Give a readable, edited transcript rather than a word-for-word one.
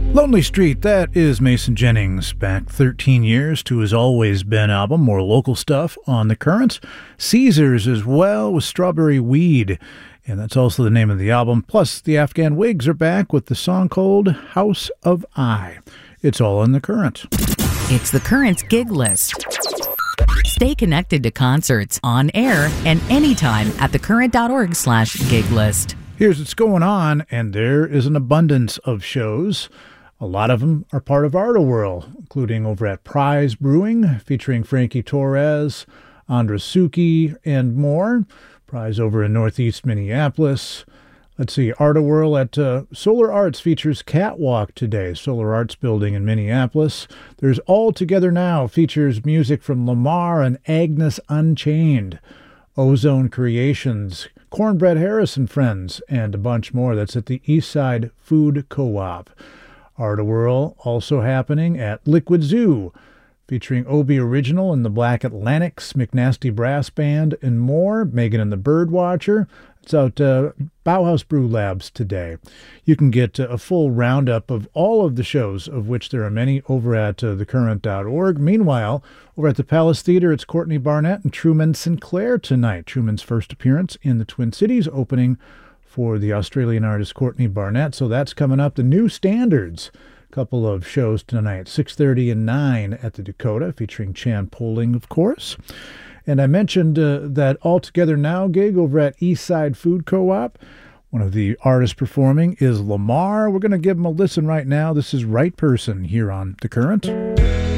Lonely Street, that is Mason Jennings, back 13 years to his Always Been album. More local stuff on The Currents. Caesars as well with Strawberry Weed, and that's also the name of the album. Plus, the Afghan Wigs are back with the song called House of I. It's all in The Current. It's The Currents gig list. Stay connected to concerts on air and anytime at thecurrent.org/gig list. Here's what's going on, and there is an abundance of shows. A lot of them are part of Artowhirl, including over at Prize Brewing, featuring Frankie Torres, Andra Suki, and more. Prize over in Northeast Minneapolis. Let's see, Artowhirl at Solar Arts features Catwalk today, Solar Arts Building in Minneapolis. There's All Together Now, features music from Lamar and Agnes Unchained. Ozone Creations, Cornbread Harris and Friends, and a bunch more. That's at the Eastside Food Co-op. Artowhirl also happening at Liquid Zoo, featuring Obie Original and the Black Atlantics, McNasty Brass Band, and more. Megan and the Birdwatcher. It's out Bauhaus Brew Labs today. You can get a full roundup of all of the shows, of which there are many, over at thecurrent.org. Meanwhile, over at the Palace Theater, it's Courtney Barnett and Truman Sinclair tonight. Truman's first appearance in the Twin Cities, opening for the Australian artist Courtney Barnett. So that's coming up. The New Standards, a couple of shows tonight, 6:30 and 9 at the Dakota, featuring Chan Poling, of course. And I mentioned that All Together Now gig over at Eastside Food Co-op. One of the artists performing is Lamar. We're going to give him a listen right now. This is Right Person here on The Current.